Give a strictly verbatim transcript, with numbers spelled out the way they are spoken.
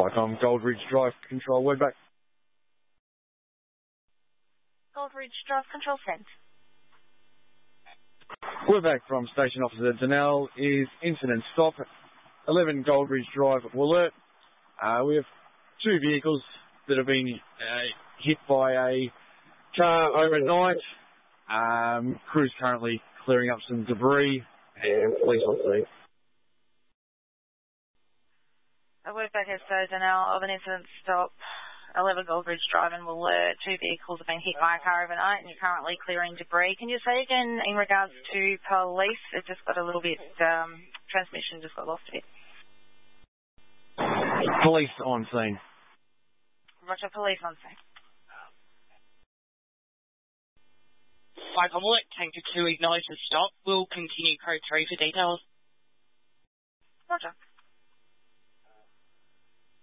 Icon Goldridge Drive Control, word back. Goldridge Drive Control sent. Word back from Station Officer Donnell is incident stop, eleven Goldridge Drive, Wollert. Uh, we have two vehicles that have been uh, hit by a car overnight. Um, crew's currently clearing up some debris and police on scene. A word back as so Donnell of an incident stop, eleven Goldridge Drive and Wollert. Two vehicles have been hit by a car overnight and you're currently clearing debris. Can you say again in regards to police? It just got a little bit, um, transmission just got lost a bit. Police on scene. Roger, police on scene. Five Omelette, Tanker two, ignite to stop. We'll continue code three for details. Roger.